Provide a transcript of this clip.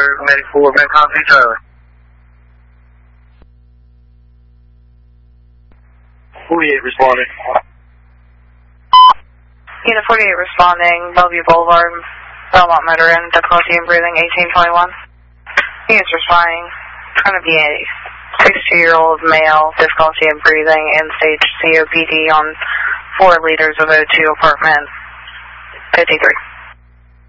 Medic 4, Van Copy, Charlie. .48 responding. Unit 48 responding, Bellevue Boulevard, Belmont Motor Inn, difficulty in breathing, 1821. Units responding, going to be a 62-year-old male, difficulty in breathing, end-stage COPD on 4 liters of O2 apartment 53.